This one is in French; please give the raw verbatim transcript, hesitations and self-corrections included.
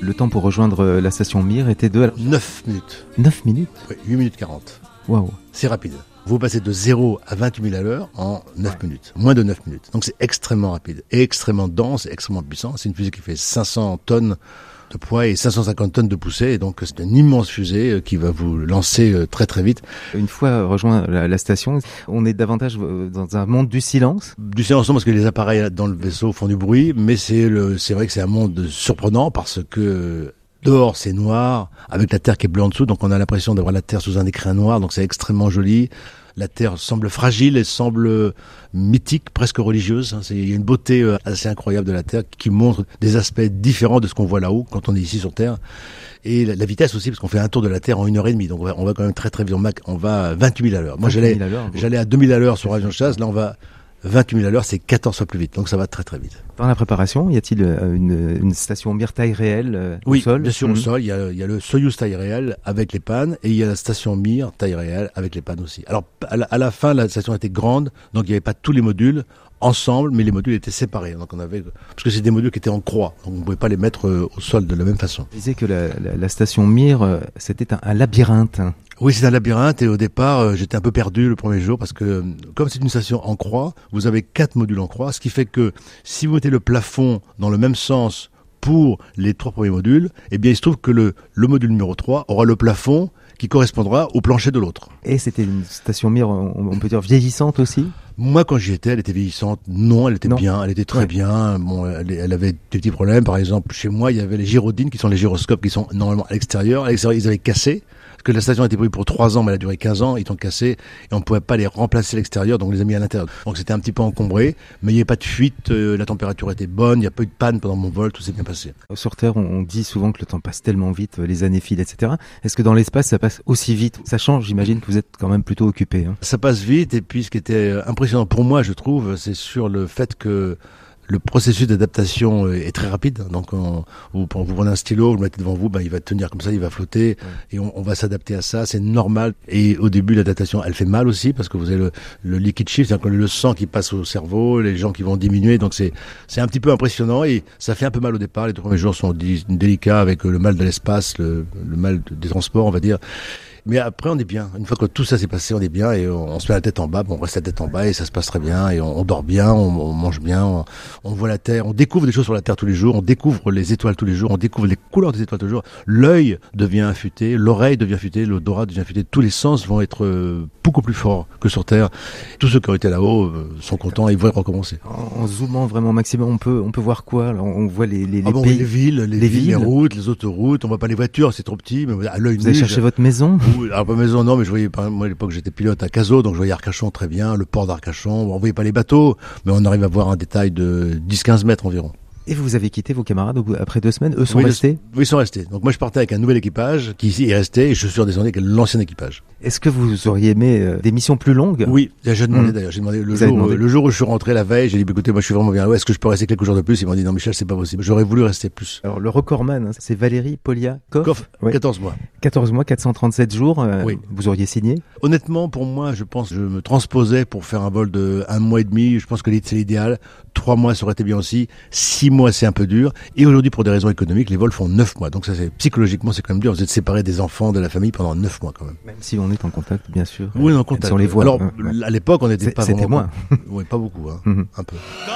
Le temps pour rejoindre la station Mir était de... neuf minutes. neuf minutes? Oui, huit minutes quarante. Waouh. C'est rapide. Vous passez de zéro à vingt-huit mille à l'heure en neuf minutes. Moins de neuf minutes. Donc c'est extrêmement rapide. Et extrêmement dense, et extrêmement puissant. C'est une fusée qui fait cinq cents tonnes de poids et cinq cent cinquante tonnes de poussée. Et donc c'est une immense fusée qui va vous lancer très très vite. Une fois rejoint la, la station, on est davantage dans un monde du silence? Du silence non, parce que les appareils dans le vaisseau font du bruit. Mais c'est, le, c'est vrai que c'est un monde surprenant parce que... Dehors, c'est noir, avec la Terre qui est bleue en dessous, donc on a l'impression d'avoir la Terre sous un écrin noir, donc c'est extrêmement joli. La Terre semble fragile et semble mythique, presque religieuse. Il y a une beauté assez incroyable de la Terre qui montre des aspects différents de ce qu'on voit là-haut quand on est ici sur Terre. Et la, la vitesse aussi, parce qu'on fait un tour de la Terre en une heure et demie, donc on va, on va quand même très très vite. On va à vingt-huit mille à l'heure. Moi, j'allais, j'allais à deux mille à l'heure sur avion de chasse, là on va vingt-huit mille à l'heure, c'est quatorze fois plus vite, donc ça va très très vite. Dans la préparation, y a-t-il une, une station Mir taille réelle euh, oui, au sol? Oui, bien sûr, mmh. au sol, il y a, il y a le Soyouz taille réelle avec les pannes, et il y a la station Mir taille réelle avec les pannes aussi. Alors, à la, à la fin, la station était grande, donc il n'y avait pas tous les modules ensemble, mais les modules étaient séparés. Donc on avait, parce que c'est des modules qui étaient en croix, donc on ne pouvait pas les mettre euh, au sol de la même façon. Vous disiez que la, la, la station Mir, euh, c'était un, un labyrinthe. Oui, c'est un labyrinthe et au départ, euh, j'étais un peu perdu le premier jour parce que euh, comme c'est une station en croix, vous avez quatre modules en croix, ce qui fait que si vous mettez le plafond dans le même sens pour les trois premiers modules, eh bien il se trouve que le, le module numéro trois aura le plafond qui correspondra au plancher de l'autre. Et c'était une station Mir, on, on peut dire vieillissante aussi? Moi, quand j'y étais, elle était vieillissante. Non, elle était non. bien, elle était très ouais. bien. Bon, elle, elle avait des petits problèmes. Par exemple, chez moi, il y avait les gyrodines, qui sont les gyroscopes, qui sont normalement à l'extérieur. À l'extérieur, ils avaient cassé. Parce que la station était prévue pour trois ans, mais elle a duré quinze ans. Ils ont cassé et on ne pouvait pas les remplacer à l'extérieur, donc on les a mis à l'intérieur. Donc c'était un petit peu encombré, mais il n'y avait pas de fuite. Euh, la température était bonne. Il n'y a pas eu de panne pendant mon vol. Tout s'est bien passé. Sur Terre, on dit souvent que le temps passe tellement vite, les années filent, et cetera. Est-ce que dans l'espace, ça passe aussi vite? Ça change. J'imagine que vous êtes quand même plutôt occupé. Hein. Ça passe vite. Et puis, ce qui était impressionnant pour moi, je trouve, c'est sur le fait que le processus d'adaptation est très rapide. Donc, on, vous, vous prenez un stylo, vous le mettez devant vous, ben, il va tenir comme ça, il va flotter, ouais. et on, on va s'adapter à ça. C'est normal. Et au début, l'adaptation, elle fait mal aussi parce que vous avez le, le liquid shift, c'est-à-dire le sang qui passe au cerveau, les gens qui vont diminuer. Donc, c'est, c'est un petit peu impressionnant et ça fait un peu mal au départ. Les deux premiers jours sont délicats avec le mal de l'espace, le, le mal des transports, on va dire. Mais après, on est bien. Une fois que tout ça s'est passé, on est bien et on, on se met la tête en bas. Bon, on reste la tête en bas et ça se passe très bien et on, on dort bien, on, on mange bien, on, on voit la Terre, on découvre des choses sur la Terre tous les jours, on découvre les étoiles tous les jours, on découvre les couleurs des étoiles tous les jours. L'œil devient affûté, l'oreille devient affûtée, l'odorat devient affûté. Tous les sens vont être euh, beaucoup plus forts que sur Terre. Tous ceux qui ont été là-haut euh, sont contents et ils vont recommencer. En, en zoomant vraiment au maximum, on peut, on peut voir quoi? Alors, on voit les, les, les ah bon, pays, les villes, les, les villes, villes, les routes, les autoroutes. On voit pas les voitures, c'est trop petit, mais à l'œil nu. Vous avez cherché votre maison? Oui, alors pas maison, non. Mais je voyais, moi à l'époque j'étais pilote à Cazaux, donc je voyais Arcachon très bien, le port d'Arcachon. On voyait pas les bateaux, mais on arrive à voir un détail de dix à quinze mètres environ. Et vous avez quitté vos camarades après deux semaines? Eux sont oui, restés? Oui, ils sont restés. Donc moi je partais avec un nouvel équipage qui ici est resté et je suis redescendu avec l'ancien équipage. Est-ce que vous auriez aimé euh, des missions plus longues? Oui, j'ai demandé mmh. d'ailleurs. J'ai demandé le jour, demandé. le jour où je suis rentré la veille, j'ai dit écoutez, moi je suis vraiment bien. Ouais, est-ce que je peux rester quelques jours de plus? Ils m'ont dit non Michel, c'est pas possible. J'aurais voulu rester plus. Alors le recordman, hein, c'est Valérie Polyakov. Koff, oui. quatorze mois. quatorze mois, quatre cent trente-sept jours. Euh, oui. Vous auriez signé? Honnêtement, pour moi, je pense que je me transposais pour faire un vol de un mois et demi. Je pense que c'est l'idéal. Trois mois, ça aurait été bien aussi. Six mois, c'est un peu dur. Et aujourd'hui, pour des raisons économiques, les vols font neuf mois. Donc ça, c'est psychologiquement, c'est quand même dur. Vous êtes séparés des enfants, de la famille pendant neuf mois quand même. Même si on est en contact, bien sûr. Oui, on est en contact. Si on les voit. Alors, hein, ouais. à l'époque, on n'était pas C'était vraiment... moins. Oui, pas beaucoup, hein. Mm-hmm. Un peu.